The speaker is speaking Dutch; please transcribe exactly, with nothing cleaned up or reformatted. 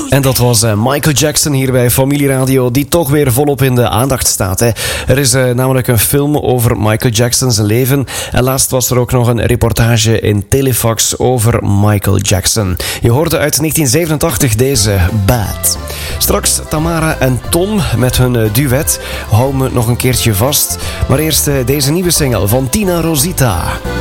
En dat was uh, Michael Jackson hier bij Familie Radio, die toch weer volop in de aandacht staat. Hè. Er is uh, namelijk een film over Michael Jackson's leven. En laatst was er ook nog een reportage in Telefax over Michael Jackson. Je hoorde uit negentien zevenentachtig deze Bad. Straks Tamara en Tom met hun uh, duet. Hou me nog een keertje vast. Maar eerst uh, deze nieuwe single van Tina Rosita.